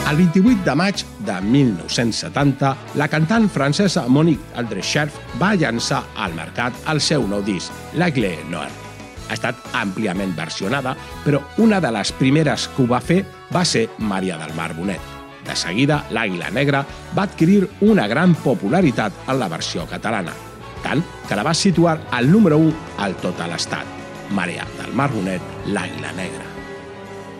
El 28 de maig de 1970, la cantant francesa Monique Aldrecherf va llançar al mercat el seu nou disc, L'Aigle Noir. Ha estat àmpliament versionada, però una de les primeres que ho va fer va ser Maria del Mar Bonet. De seguida, l'Àguila Negra va adquirir una gran popularitat en la versió catalana, tant que la va situar al número 1 al tot l'estat. Maria del Mar Bonet, l'Àguila Negra.